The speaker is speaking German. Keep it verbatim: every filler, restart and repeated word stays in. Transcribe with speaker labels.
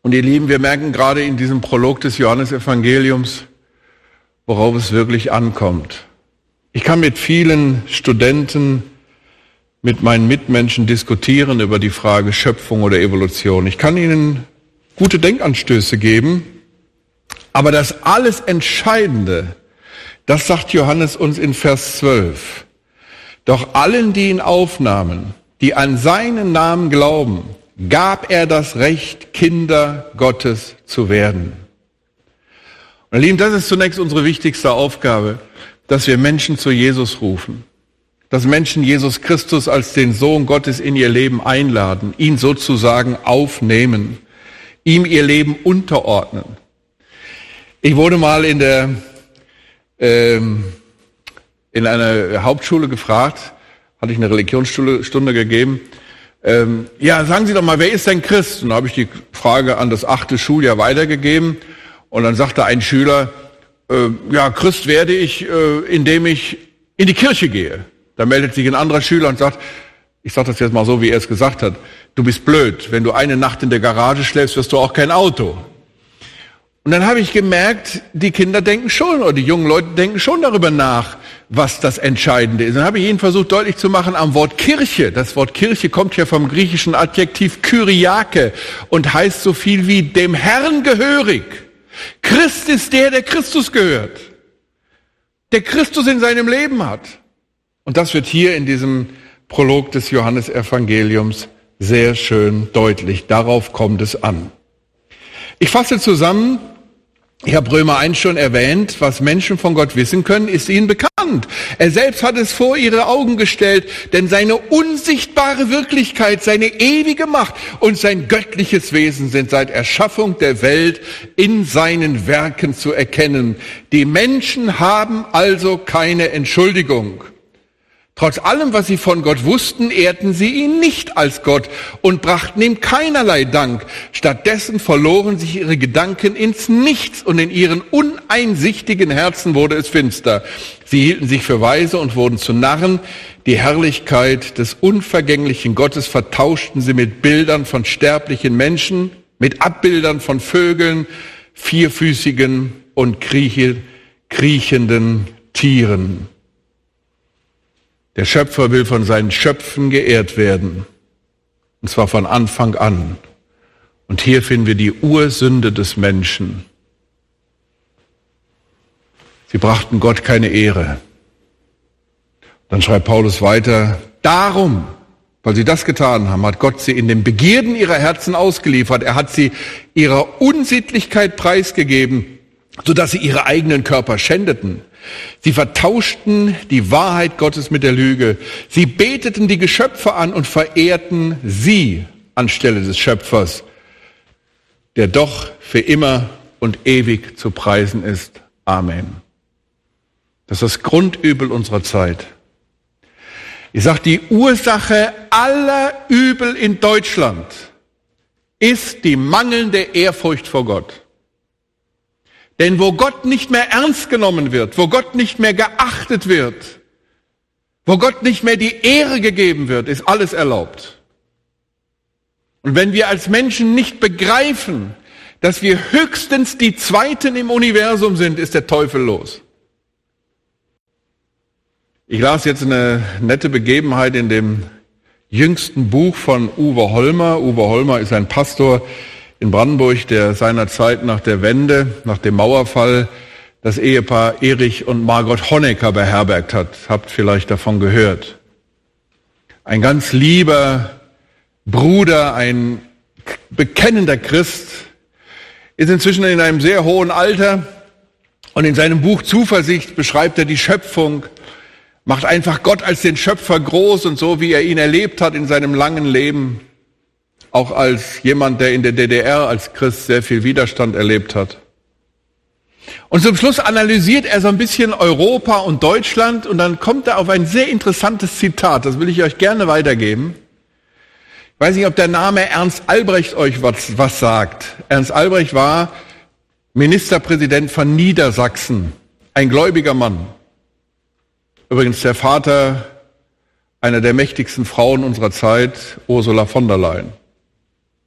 Speaker 1: Und ihr Lieben, wir merken gerade in diesem Prolog des Johannesevangeliums, worauf es wirklich ankommt. Ich kann mit vielen Studenten, mit meinen Mitmenschen diskutieren über die Frage Schöpfung oder Evolution. Ich kann ihnen gute Denkanstöße geben, aber das alles Entscheidende, das sagt Johannes uns in Vers zwölf. Doch allen, die ihn aufnahmen, die an seinen Namen glauben, gab er das Recht, Kinder Gottes zu werden. Und Lieben, das ist zunächst unsere wichtigste Aufgabe, dass wir Menschen zu Jesus rufen. Dass Menschen Jesus Christus als den Sohn Gottes in ihr Leben einladen, ihn sozusagen aufnehmen, ihm ihr Leben unterordnen. Ich wurde mal in der ähm, in einer Hauptschule gefragt, hatte ich eine Religionsstunde gegeben. Ähm, ja, sagen Sie doch mal, wer ist denn Christ? Und da habe ich die Frage an das achte Schuljahr weitergegeben. Und dann sagte ein Schüler, äh, ja, Christ werde ich, äh, indem ich in die Kirche gehe. Da meldet sich ein anderer Schüler und sagt, ich sage das jetzt mal so, wie er es gesagt hat, du bist blöd, wenn du eine Nacht in der Garage schläfst, wirst du auch kein Auto. Und dann habe ich gemerkt, die Kinder denken schon, oder die jungen Leute denken schon darüber nach, was das Entscheidende ist. Dann habe ich ihnen versucht deutlich zu machen am Wort Kirche. Das Wort Kirche kommt ja vom griechischen Adjektiv Kyriake und heißt so viel wie dem Herrn gehörig. Christ ist der, der Christus gehört, der Christus in seinem Leben hat. Und das wird hier in diesem Prolog des Johannesevangeliums sehr schön deutlich. Darauf kommt es an. Ich fasse zusammen, ich habe Römer eins schon erwähnt, was Menschen von Gott wissen können, ist ihnen bekannt. Er selbst hat es vor ihre Augen gestellt, denn seine unsichtbare Wirklichkeit, seine ewige Macht und sein göttliches Wesen sind seit Erschaffung der Welt in seinen Werken zu erkennen. Die Menschen haben also keine Entschuldigung. Trotz allem, was sie von Gott wussten, ehrten sie ihn nicht als Gott und brachten ihm keinerlei Dank. Stattdessen verloren sich ihre Gedanken ins Nichts und in ihren uneinsichtigen Herzen wurde es finster. Sie hielten sich für weise und wurden zu Narren. Die Herrlichkeit des unvergänglichen Gottes vertauschten sie mit Bildern von sterblichen Menschen, mit Abbildern von Vögeln, vierfüßigen und kriechenden Tieren. Der Schöpfer will von seinen Schöpfen geehrt werden, und zwar von Anfang an. Und hier finden wir die Ursünde des Menschen. Sie brachten Gott keine Ehre. Dann schreibt Paulus weiter, darum, weil sie das getan haben, hat Gott sie in den Begierden ihrer Herzen ausgeliefert. Er hat sie ihrer Unsittlichkeit preisgegeben, sodass sie ihre eigenen Körper schändeten. Sie vertauschten die Wahrheit Gottes mit der Lüge. Sie beteten die Geschöpfe an und verehrten sie anstelle des Schöpfers, der doch für immer und ewig zu preisen ist. Amen. Das ist das Grundübel unserer Zeit. Ich sage, die Ursache aller Übel in Deutschland ist die mangelnde Ehrfurcht vor Gott. Denn wo Gott nicht mehr ernst genommen wird, wo Gott nicht mehr geachtet wird, wo Gott nicht mehr die Ehre gegeben wird, ist alles erlaubt. Und wenn wir als Menschen nicht begreifen, dass wir höchstens die Zweiten im Universum sind, ist der Teufel los. Ich las jetzt eine nette Begebenheit in dem jüngsten Buch von Uwe Holmer. Uwe Holmer ist ein Pastor in Brandenburg, der seinerzeit nach der Wende, nach dem Mauerfall, das Ehepaar Erich und Margot Honecker beherbergt hat. Habt vielleicht davon gehört. Ein ganz lieber Bruder, ein bekennender Christ, ist inzwischen in einem sehr hohen Alter und in seinem Buch Zuversicht beschreibt er die Schöpfung, macht einfach Gott als den Schöpfer groß und so, wie er ihn erlebt hat in seinem langen Leben. Auch als jemand, der in der D D R als Christ sehr viel Widerstand erlebt hat. Und zum Schluss analysiert er so ein bisschen Europa und Deutschland und dann kommt er auf ein sehr interessantes Zitat, das will ich euch gerne weitergeben. Ich weiß nicht, ob der Name Ernst Albrecht euch was, was sagt. Ernst Albrecht war Ministerpräsident von Niedersachsen, ein gläubiger Mann. Übrigens der Vater einer der mächtigsten Frauen unserer Zeit, Ursula von der Leyen.